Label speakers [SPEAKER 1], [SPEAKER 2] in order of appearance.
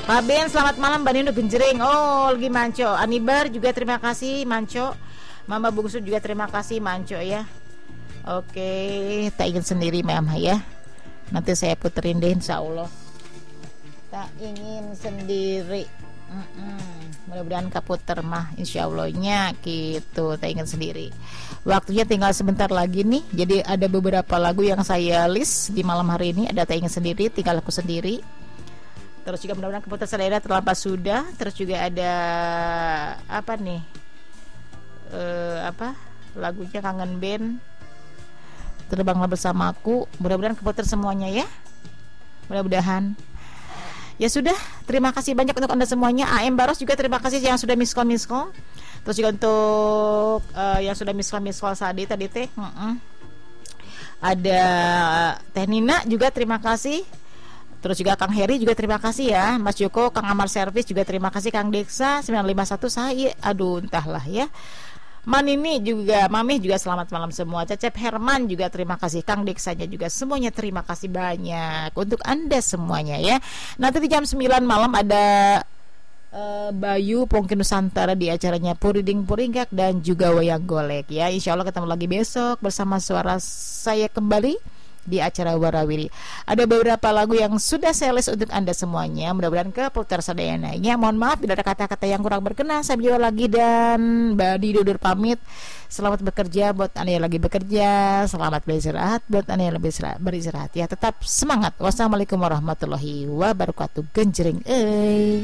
[SPEAKER 1] Pak Ben, selamat malam. Mbak Nino Genjering. Oh, lagi Manco. Anibar juga terima kasih Manco. Mama Bungsu juga terima kasih Manco ya. Oke, tak ingin sendiri Mama ya. Nanti saya puterin deh insya Allah. Tak ingin sendiri. Mudah-mudahan kaputer mah insya Allahnya gitu. Tak ingin sendiri. Waktunya tinggal sebentar lagi nih. Jadi ada beberapa lagu yang saya list di malam hari ini. Ada tak ingin sendiri, tinggal aku sendiri. Terus juga mudah-mudahan keputusan daerah terlambat sudah. Terus juga ada apa nih? Lagunya Kangen Band, Terbanglah Bersamaku. Mudah-mudahan keputar semuanya ya. Mudah-mudahan. Ya sudah, terima kasih banyak untuk Anda semuanya. AM Baros juga terima kasih yang sudah miss call. Terus juga untuk yang sudah miss call tadi teh. Ada Teh Nina juga terima kasih. Terus juga Kang Heri juga terima kasih ya. Mas Joko, Kang Amar Servis juga terima kasih. Kang Deksa 951 saya. Aduh entahlah ya. Manini juga, Mami juga selamat malam semua. Cecep Herman juga terima kasih. Kang Deksanya juga semuanya terima kasih banyak untuk Anda semuanya ya. Nanti di jam 9 malam ada Bayu Pongki Nusantara di acaranya Puriding Puringgak dan juga Wayang Golek ya. Insya Allah ketemu lagi besok bersama suara saya kembali di acara Warawiri. Ada beberapa lagu yang sudah saya list untuk Anda semuanya. Mudah-mudahan keputar sadananya. Mohon maaf bila ada kata-kata yang kurang berkenan. Saya Bio lagi dan Mbak Didudur pamit. Selamat bekerja buat Anda yang lagi bekerja. Selamat beristirahat buat Anda yang lebih beristirahat ya. Tetap semangat. Wassalamualaikum warahmatullahi wabarakatuh. Genjreng.